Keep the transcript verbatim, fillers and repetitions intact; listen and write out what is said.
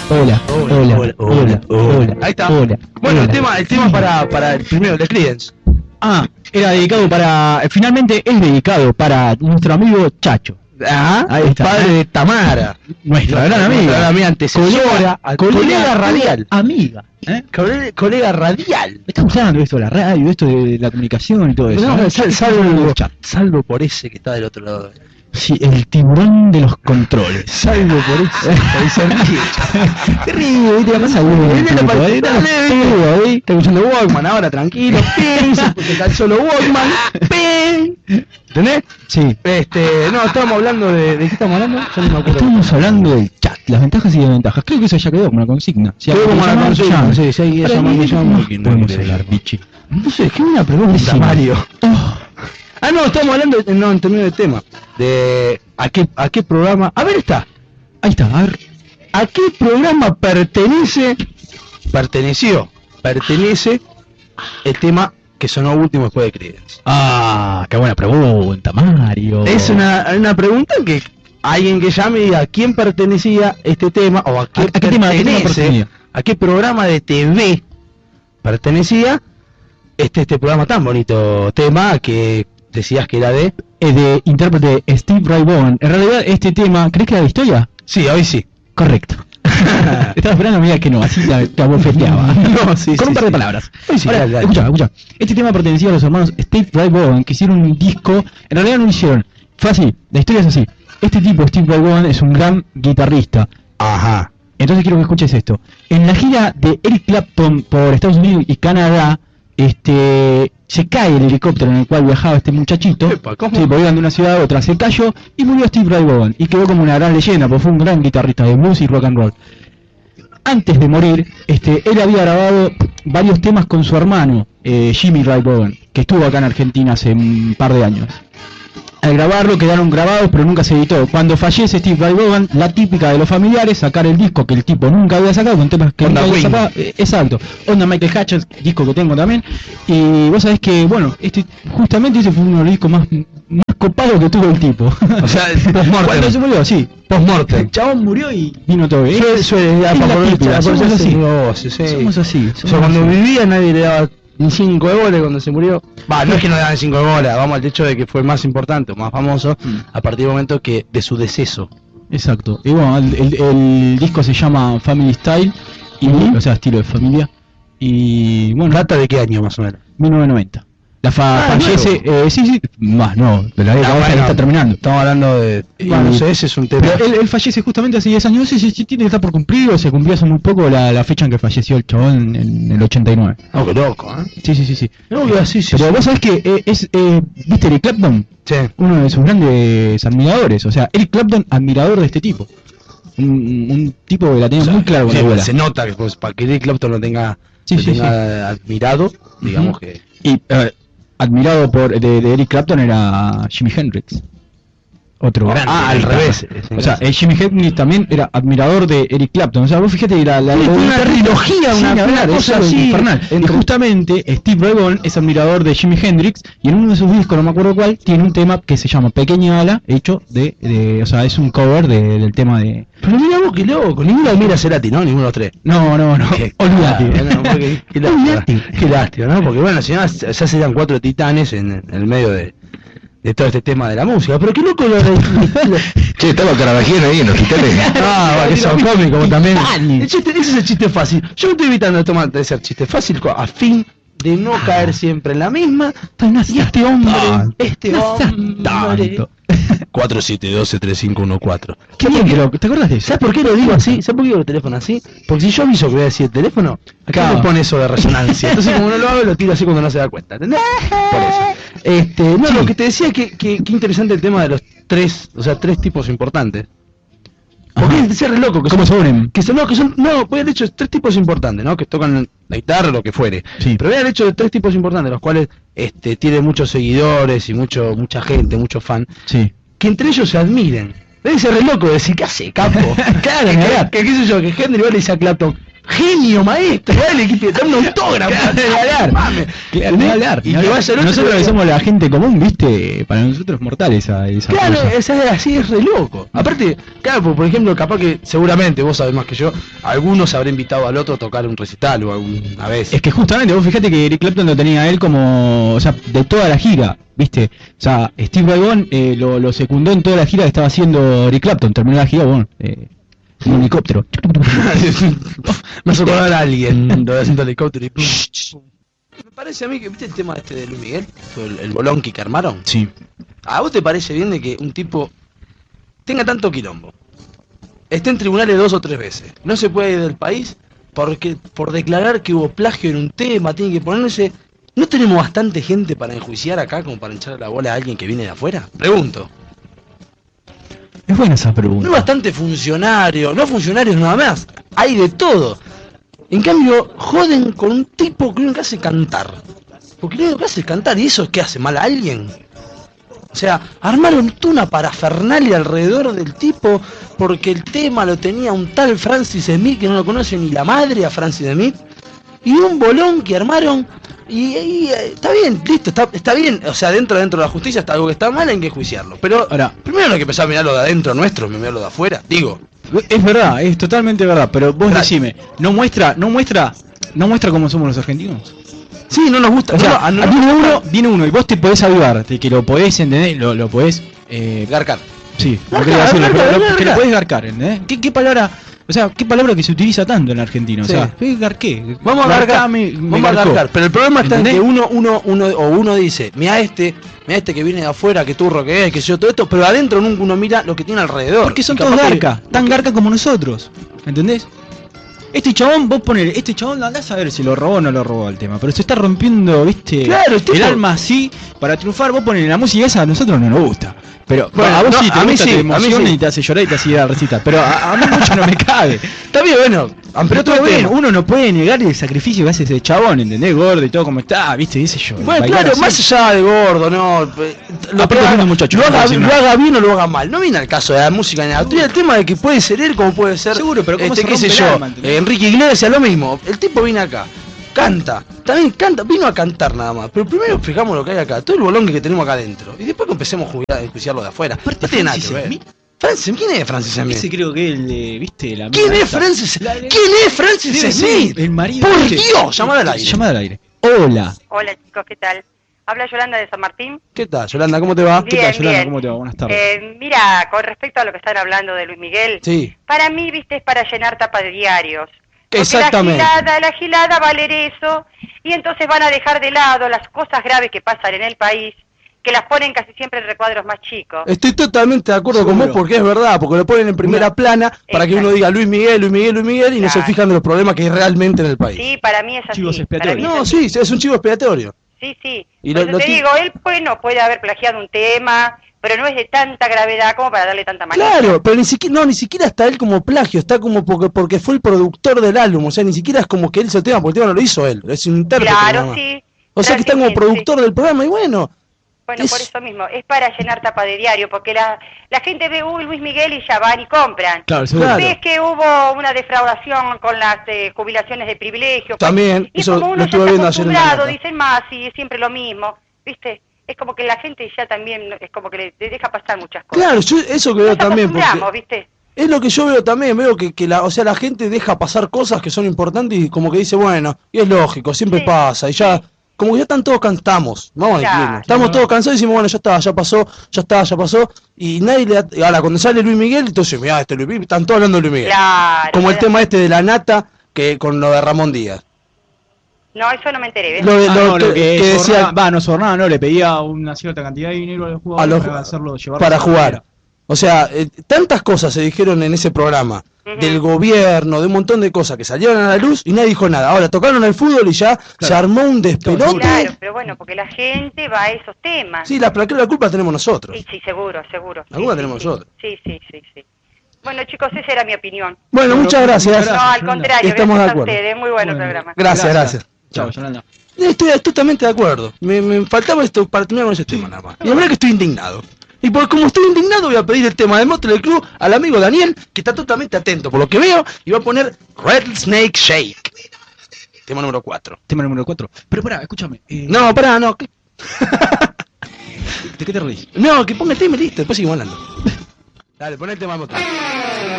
Hola, hola, hola, hola, hola. Ahí está. Hola, bueno, hola. el tema, el tema para, para el primero de Creedence. Ah, era dedicado para... Finalmente es dedicado para nuestro amigo Chacho. Ah, Ahí el está, padre ¿eh? de Tamara. Nuestra gran Nuestra amiga. gran amiga antecesora. Colega, Colega radial. Amiga. ¿Eh? Colega, colega radial. Está usando esto de la radio, esto de la comunicación y todo eso. No, ¿eh? sal- Estamos hablando salvo, del chat. salvo por ese que está del otro lado. Sí, el tiburón de los controles. Salvo por ese. Por ese amigo. Qué río, ¿viste? La pasa bien. Viene el la tipo, parte- ¿eh? Está dale, pedo, ¿eh? Está escuchando Walkman ahora, tranquilo. Ping, se, se calzó los Walkman. Ping. ¿Entendés? Sí. Este, no, estábamos hablando de. ¿De qué estamos hablando? Ya no me acuerdo. Estamos hablando del chat, las ventajas y desventajas. Creo que eso ya quedó como una consigna. Si Quedó hay como que una llamar, consigna, llame. sí, si hay que Ahora, llamar, ¿qué que llame, más que no podemos quiere hablar, llamar. bichi? No sé, es que una pregunta, Decime. Mario. Oh, Ah, no, estamos hablando, de- no, en términos de tema. De. ¿A qué, a qué programa? A ver, está. ahí está, a ver. ¿A qué programa pertenece? Perteneció. Pertenece el tema que sonó último después de Creedence. Ah, qué buena pregunta, Mario. Es una, una pregunta que alguien que llame y diga a quién pertenecía este tema o a qué, ¿A- a qué tema- a qué tema pertenece, pertenecía? a qué programa de T V pertenecía este este programa tan bonito tema que decías que era de. Eh, de intérprete Steve Ray Vaughan. En realidad, este tema, ¿crees que era de historia? Sí, hoy sí. Correcto. Estaba esperando a mí que no, así te, te abofeteaba. No, sí, Con sí, un par de sí. palabras. Hoy sí, Ahora, dale, dale. escucha, escucha. Este tema pertenecía a los hermanos Steve Ray Vaughan, que hicieron un disco. En realidad no lo hicieron. Fue así, la historia es así. Este tipo, Steve Ray Vaughan, es un gran guitarrista. Ajá. Entonces quiero que escuches esto. En la gira de Eric Clapton por Estados Unidos y Canadá, este, se cae el helicóptero en el cual viajaba este muchachito. Epa, ¿cómo? Sí, porque iban de una ciudad a otra. Se cayó y murió Steve Ray Vaughan. Y quedó como una gran leyenda, porque fue un gran guitarrista de blues y rock and roll. Antes de morir, este, él había grabado varios temas con su hermano, eh, Jimmy Ray Vaughan, que estuvo acá en Argentina hace un par de años. Al grabarlo quedaron grabados, pero nunca se editó. Cuando fallece Steve Ray Vaughan, la típica de los familiares, sacar el disco que el tipo nunca había sacado, con temas que Onda nunca había Queen. sacado. Eh, exacto. Onda Michael Hutchins, disco que tengo también. Y vos sabés que, bueno, este justamente ese fue uno de los discos más, más copados que tuvo el tipo. O sea, post-mortem. Cuando se murió, sí. Post-mortem. El chabón murió y vino todo bien. Suele, suele, Es para la poder- típica, para poder somos hacer así. negocios, sí. Somos así. O sea, somos cuando así. vivía nadie le daba ni cinco de bola cuando se murió. Va, no es que no le daban cinco de bola, vamos al hecho de que fue más importante o más famoso Mm. a partir del momento que de su deceso. Exacto. Y bueno, el, el- el disco se llama Family Style, y, Ujú. o sea, estilo de familia. Y bueno, ¿Data de qué año más o menos? mil novecientos noventa. La fa Ah, fallece, eh, sí, sí, más no, de la década Ah, esta que bueno, está terminando. Estamos hablando de. Y- Bueno, no sé, ese es un tema. Pero él, él fallece justamente hace diez años, no sé si, si tiene que estar por cumplir o se cumplió hace muy poco la, la fecha en que falleció el chabón en, en el ochenta y nueve. Oh, qué loco, ¿eh? Sí, sí, sí, sí. No, que así, sí. Pero sí. vos sabés que eh, es, eh, ¿viste Eric Clapton? Sí. Uno de sus grandes admiradores, o sea, Eric Clapton, admirador de este tipo. Un, un tipo que la tenía O sea, muy claro con sí, la abuela. se nota que pues, para que Eric Clapton lo tenga, Sí, lo sí, tenga admirado, digamos Ujú. que. Y eh, admirado por de, de Eric Clapton era Jimi Hendrix. Otro Ah, grande. ah, al guitarra. revés, es O sea, eh, Jimi Hendrix también era admirador de Eric Clapton. O sea, vos fíjate que la, la, Sí, la fue una guitarrista- trilogía, sin una- hablar, una es cosa algo así, infernal. Y entre- justamente Steve Ray Vaughan es admirador de Jimi Hendrix y en uno de sus discos, no me acuerdo cuál, tiene un tema que se llama Pequeña Ala, hecho de, de o sea, es un cover de- del tema de... Pero mira vos, qué loco, ninguno admira a Cerati, ¿no? Ninguno de los tres. No, no, no, Qué- olvídate. ah, bueno, porque- Qué lástima, qué lástima, ¿no? Porque bueno, si no, ya serían cuatro titanes en, en el medio de, de todo este tema de la música. Pero qué loco lo de... Che, estaba Carabajero ahí en los hospitales. Ah, bueno, que son cómicos vos también. Titanes. El chiste, ese es el chiste fácil. Yo no estoy evitando tomar de ser chiste fácil co- a fin de no caer siempre en la misma. Y este hombre, este No seas hombre... tanto. cuatro siete uno dos tres cinco uno cuatro. Qué bien que lo... ¿Te acuerdas de eso? ¿Sabes por qué lo digo así? ¿Sabes por qué digo el teléfono así? Porque si yo aviso que voy a decir el teléfono, acá Claro. me pone eso de resonancia. Entonces como no lo hago, lo tiro así cuando no se da cuenta. ¿Entendés? Por eso. Este, no, Sí. lo que te decía es que, que, que interesante el tema de los tres, o sea, tres tipos importantes. Porque Ajá. es de ser re loco. Que ¿Cómo se son, unen? que son, no, que son, no, pues el hecho de tres tipos importantes, ¿no? Que tocan la guitarra o lo que fuere. Sí. Pero vean el hecho de tres tipos importantes, los cuales este, tienen muchos seguidores y mucho, mucha gente, muchos fan, Sí. que entre ellos se admiren. Debe ser re loco decir, ¿qué hace, capo? Claro, que, ni hablar. que, que, qué sé yo, que Henry va y le dice a Clapton, genio, maestro, dale, que te da un autógrafo. Ni hablar. Mames. Claro, ni hablar, Y ni que hablar. vaya el otro Nosotros y que diga- somos la gente común, viste, para nosotros mortales esa, esa Claro, cosa. esa es así, es re loco. Aparte, claro, por por ejemplo, capaz que seguramente vos sabés más que yo, algunos habrá invitado al otro a tocar un recital o alguna vez. Es que justamente, vos fíjate que Eric Clapton lo tenía a él como, o sea, de toda la gira, ¿viste? O sea, Steve Ray Vaughan eh, lo, lo secundó en toda la gira que estaba haciendo Eric Clapton. Terminó la gira, bueno, eh, en un helicóptero. Me hace acordar a alguien lo de haciendo helicóptero y... Me parece a mí que, ¿viste el tema este de Luis Miguel? El, el bolonqui que armaron. Sí. ¿A vos te parece bien de que un tipo tenga tanto quilombo, esté en tribunales dos o tres veces, no se puede ir del país porque por declarar que hubo plagio en un tema, tiene que ponerse... ¿No tenemos bastante gente para enjuiciar acá como para echar la bola a alguien que viene de afuera? Pregunto. Es buena esa No hay pregunta. bastante funcionarios, no funcionarios nada más, hay de todo. En cambio, joden con un tipo que lo único que hace es cantar. Porque lo único que hace es cantar, y eso es que hace mal a alguien. O sea, armaron toda una parafernalia alrededor del tipo porque el tema lo tenía un tal Francis Smith que no lo conoce ni la madre a Francis Smith. Y un bolón que armaron y, y, eh, está bien, listo, está, está bien. O sea, dentro dentro de la justicia está algo que está mal, hay que enjuiciarlo. Pero Ahora, primero no hay que empezar a mirar lo de adentro nuestro, me mirar lo de afuera. Digo, es verdad, es totalmente verdad, pero vos Gracias. decime, ¿no muestra, no muestra, no muestra cómo somos los argentinos? sí, no nos gusta. O sea, no, no, viene no, uno, viene uno y vos te podés avivar, de que lo podés entender, lo, lo podés, eh, garcar. sí, no Garcar, quería decirlo, garcar, pero lo- garcar. que lo podés garcar, ¿entendés? ¿Qué, qué palabra, o sea, qué palabra que se utiliza tanto en argentino? Sí. O sea, ¿qué garqué? Vamos a garcar, Garcame, me vamos a garcó. garcar, pero el problema está en ¿Entendés? que uno, uno, uno, o uno dice, mira este, mira este que viene de afuera, que turro que es, que sé yo, todo esto, pero adentro nunca uno mira lo que tiene alrededor. Porque son Y todos capaz que- garca, tan garca como nosotros, ¿entendés? Este chabón, vos ponele, este chabón andás a ver si lo robó o no lo robó el tema, pero se está rompiendo, viste, Claro, el tipo- el alma así, para triunfar, vos ponele la música esa, a nosotros no nos gusta. Pero Bueno, a vos no, sí, te a mí gusta, sí, te a mí emociona sí. y te hace llorar y te hace ir a recitar, pero a, a mí mucho no me cabe. Está bien, bueno, Pero pero todo bien, tema. uno no puede negar el sacrificio que hace ese chabón, ¿entendés? Gordo y todo como está, viste, dice yo. Bueno, bailar claro, así. más allá de gordo, no. eh, Lo, Aparte que haga, siendo muchacho, lo, no haga, puedo decir lo nada. haga bien o lo haga mal. No viene al caso de la música ni nada. Estoy el tema de que puede ser él como puede ser. Seguro, pero ¿cómo este, se qué sé rompe el yo, alma, ¿entendés? eh, Enrique Iglesias, lo mismo. El tipo viene acá, canta, también canta, vino a cantar nada más. Pero primero explicamos lo que hay acá, todo el bolón que tenemos acá adentro. Y después que empecemos a jugar- a enjuiciarlo de afuera. Aparte, No tiene nada Francis que ver. Smith- Francis, ¿quién es Francis Smith? Ese creo que el de, viste, la ¿Quién mina es esa. Francis? La- ¿Quién es Francis Debe ser Smith? El marido. Por ¿viste? Dios, llamada al aire. Llamada al aire. Hola. Hola chicos, ¿qué tal? Habla Yolanda de San Martín. ¿Qué tal, Yolanda? ¿Cómo te va? ¿Qué Bien, tal, Yolanda? bien. ¿Cómo te va? Buenas tardes. Eh, mira, con respecto a lo que están hablando de Luis Miguel, Sí. para mí, viste, es para llenar tapa de diarios. Porque Exactamente. La gilada, la gilada va a leer eso y entonces van a dejar de lado las cosas graves que pasan en el país, que las ponen casi siempre en recuadros más chicos. Estoy totalmente de acuerdo con Seguro. vos porque es verdad, porque lo ponen en primera Una- plana para que Exacto. uno diga Luis Miguel, Luis Miguel, Luis Miguel y no se Claro. fijan de los problemas que hay realmente en el país. Sí, para mí es así. Chivos para mí expiatorios. es No, así. sí, es un chivo expiatorio. Sí, sí. Y Por lo- eso lo te ti- digo, él bueno, puede haber plagiado un tema, pero no es de tanta gravedad como para darle tanta manera. Claro, pero ni siquiera, no, ni siquiera está él como plagio, está como porque, porque fue el productor del álbum, o sea, ni siquiera es como que él hizo el tema, porque el tema no lo hizo él, es un intérprete. nada Claro, más. sí. O sea que está Claro, como sí, productor sí. del programa y bueno, Bueno, es- por eso mismo, es para llenar tapa de diario, porque la, la gente ve, uy, Luis Miguel y ya van y compran. Claro, seguro. Claro. Ves que hubo una defraudación con las eh, jubilaciones de privilegio. También, y eso como lo uno ya estuve está viendo ayer en la acostumbrado, nota. dicen más y es siempre lo mismo, ¿viste? Es como que la gente ya también, es como que le, le deja pasar muchas cosas. claro, yo eso que veo Nos también, acostumbramos, porque ¿viste? es lo que yo veo también, veo que, que la, o sea, la gente deja pasar cosas que son importantes y como que dice, bueno, y es lógico, siempre Sí, pasa, y ya, sí. como que ya están todos cantamos, vamos a Claro. decirlo, estamos Claro. todos cansados y decimos, bueno, ya está, ya pasó, ya está, ya pasó, y nadie le da, y ahora cuando sale Luis Miguel, entonces, mirá, este Luis Miguel, están todos hablando de Luis Miguel, Claro. como el pero- tema este de la nata, que con lo de Ramón Díaz. No, eso no me enteré, ¿ves? Lo, de- Ah, lo no, lo que, que decía Sorna- va, no Sornada, no, le pedía una cierta cantidad de dinero al jugador a los- para hacerlo llevar para jugar. O sea, eh, tantas cosas se dijeron en ese programa, Ujú. del gobierno, de un montón de cosas que salieron a la luz y nadie dijo nada. Ahora tocaron el fútbol y ya se armó un despelote. Claro, pero bueno, porque la gente va a esos temas. Sí, la, la, la culpa la tenemos nosotros. Sí, sí, seguro, seguro. Sí, Alguna sí, tenemos sí. nosotros. Sí, sí, sí, sí. Bueno, chicos, esa era mi opinión. Bueno, Bueno, muchas gracias. muchas No, gracias, al Yolanda. contrario, Estamos de gracias a acuerdo. ustedes. Muy bueno el Bueno, programa. Gracias, gracias. Chao, Yolanda. Estoy totalmente de acuerdo. Me, me faltaba esto para terminar con ese tema nada más. Y la verdad que estoy indignado. Y por como estoy indignado voy a pedir el tema de Motley Crue al amigo Daniel, que está totalmente atento por lo que veo, y va a poner Rattlesnake Shake. Tema número cuatro. Tema número cuatro. Pero pará, escúchame. Eh... No, pará, no. ¿Qué? ¿De qué te reís? No, que ponga el tema y listo, después seguimos hablando. Dale, pon el tema de Motley.